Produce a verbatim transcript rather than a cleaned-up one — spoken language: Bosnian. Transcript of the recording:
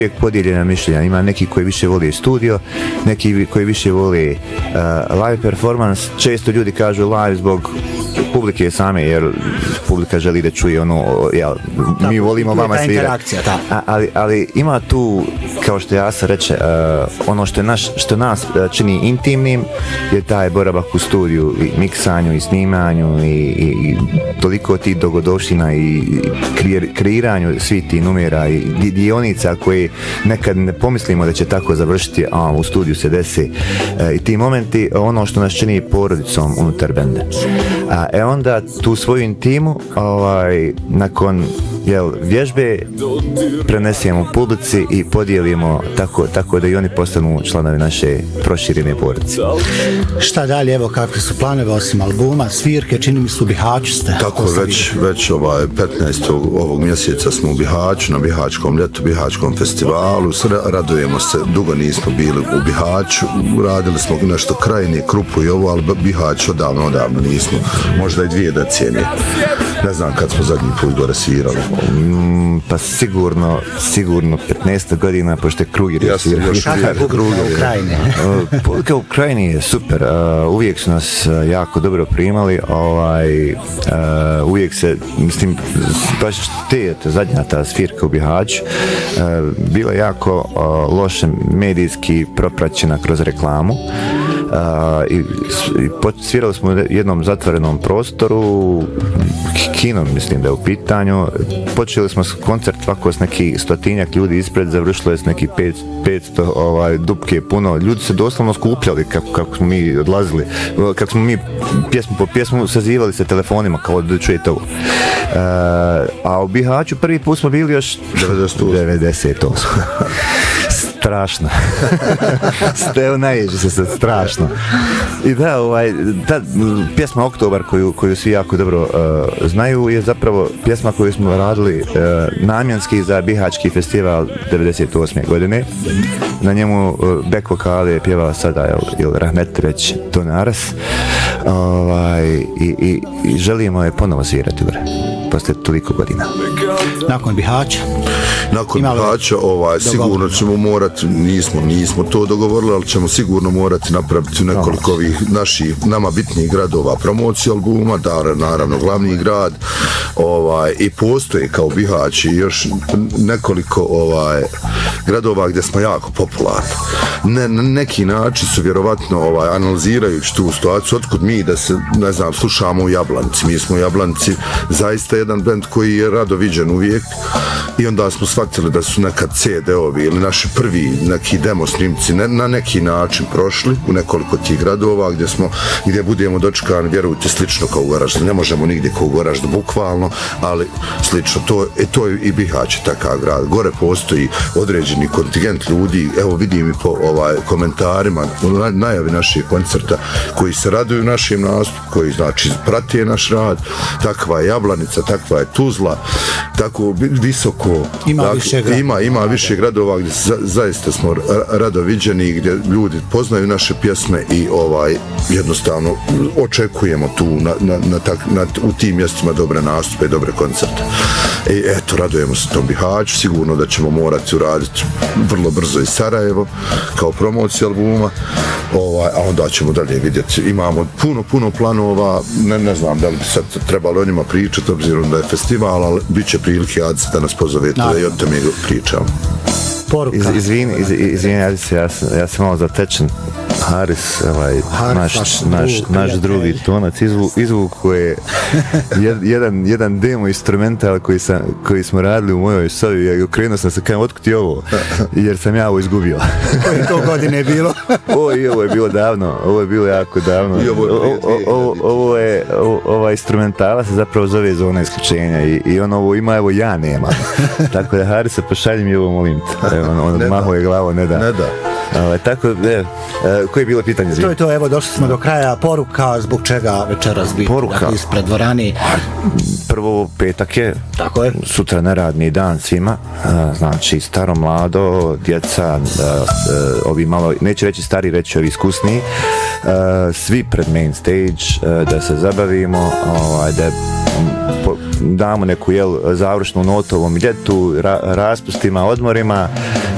uvijek podijeljena mišljenja. Ima neki koji više vole studio, neki koji više vole uh, live performance. Često ljudi kažu live zbog publike same, jer publika želi da čuje ono, jel, mi volimo vama svirati. Ali, ali ima tu, kao što Jasa reče, uh, ono što, je naš, što nas uh, čini intimnim je taj boravak u studiju i miksanju i snimanju i, i, i toliko tih dogodovština i kreiranju svih tih numera i dionica koje nekad ne pomislimo da će tako završiti, a u studiju se desi. E, i ti momenti, ono što nas čini porodicom unutar benda. A, e onda tu svoju intimu, ovaj, nakon jel, vježbe prenesemo publici i podijelimo tako, tako da i oni postanu članovi naše proširene porodice. Šta dalje, evo kakvi su planovi osim albuma, svirke, čini mi su u Bihaću ste? Tako, već, već ovaj, petnaestog ovog mjeseca smo u Bihaću, na Bihaćkom ljetu, Bihaćkom festivalu, radujemo se, dugo nismo bili u Bihaću, radili smo nešto krajine, Krupu i ovo, ali Bihać odavno, odavno nismo, možda i dvije decenije. Ne znam kad smo zadnji put gore svirali. Mm, pa sigurno, sigurno petnaest godina, pošto je Kruger ja svirao. Kako je publika u Krajini? Publika u Krajini je super, uh, uvijek su nas uh, jako dobro primali, ovaj, uh, uvijek se, mislim, baš te, zadnja ta svirka u Bihaću, uh, bila jako uh, loše medijski propraćena kroz reklamu. Uh, i, i svirali smo u jednom zatvorenom prostoru, kinom mislim da je u pitanju. Počeli smo koncert ovako s neki stotinjak ljudi ispred, završilo je s neki pet, petsto ovaj, dupke puno. Ljudi se doslovno skupljali kako, kako smo mi odlazili, kako smo mi pjesmu po pjesmu sazivali se telefonima kao da čujete ovo. Uh, a u Bihaću prvi put smo bili još devedeset osam strašno. Stevo naježi se sad, strašno. I da, ovaj, ta pjesma Oktobar koju, koju svi jako dobro uh, znaju je zapravo pjesma koju smo radili uh, namjenski za Bihaćki festival devedeset osme godine. Na njemu uh, back vokale je pjevao sada il, il Rahmetreć Tonaras. Ovaj, i, i, i želimo je ponovo svirati gore, posle toliko godina. Nakon Bihaća? Nakon Bihaća, ovaj, sigurno ćemo morati, nismo, nismo to dogovorili, ali ćemo sigurno morati napraviti nekoliko ovih naših, nama bitnih gradova promocije albuma, da, naravno glavni grad, ovaj, i postoje kao Bihać i još nekoliko ovaj, gradova gdje smo jako popularni. Ne, na neki način su vjerovatno ovaj, analizirajući tu situaciju, otkud mi da se, ne znam, slušamo u Jablanci. Mi smo u Jablanci zaista jedan bend koji je rado viđen uvijek i onda smo shvatili da su nekad ce de ovi ili naši prvi neki demo snimci ne, na neki način prošli u nekoliko tih gradova gdje smo, gdje budemo dočekani, vjerujte, slično kao u Goraždu. Ne možemo nigdje kao u Goraždu bukvalno, ali slično. To, e, to je i Bihać je takav grad. Gore postoji određeni kontingent ljudi, evo vidim i po ovaj, komentarima na, najavi naših koncerta koji se raduju našim nastupu, koji znači prate naš rad. Takva je Jablanica, takva je Tuzla, tako visoko. Ima dakle, više gradova. Ima, ima više gradova gdje za, zaista smo rado viđeni, gdje ljudi poznaju naše pjesme i ovaj jednostavno očekujemo tu na, na, na, tak, na, u tim mjestima dobre nastupe i dobre koncerte. I eto, radujemo se tom Bihaću, sigurno da ćemo morati uraditi vrlo brzo i Sarajevo kao promocija albuma, ovaj, a onda ćemo dalje vidjeti. Imamo puno, puno planova, ne, ne znam da li bi sad trebalo o njima pričati, obzirom da je festival, ali bit će prilike da nas pozovete da i o tome pričamo. Poruka. Iz, izvini, iz, izvini, ja sam, ja sam, ja sam malo zatečen. Haris, ovaj, Haris, naš, naš, naš, drug, naš drugi tonac, izvuk, izvuk koji je jed, jedan, jedan demo instrumental koji, sam, koji smo radili u mojoj sobi, ja okrenuo sam se, kajem, otkud je ovo? Jer sam ja ovo izgubio. Koje to godine je bilo? Ovo, i ovo je bilo davno, ovo je bilo jako davno. I ovo, je, o, o, o, ovo je, o, ova instrumentala se zapravo zove Zona isključenja i, i on ovo ima, evo ja nema. Tako da Harisa, pošalji mi ovo, molim te. Evo, on, on mahuje glavo, ne da. Ne da. Ovaj, tako, ne, koje je bilo pitanje? To je to, evo, došli smo do kraja. Poruka, zbog čega večeras biti? Poruka? Dakle, ispred dvorani. Prvo, petak je. Tako je. Sutra neradni dan svima. Znači, staro, mlado, djeca, ovi malo, neću reći stari, reći ovi iskusniji. Svi pred main stage, da se zabavimo, da damo neku jel, završnu notu ovom ljetu, ra, raspustima, odmorima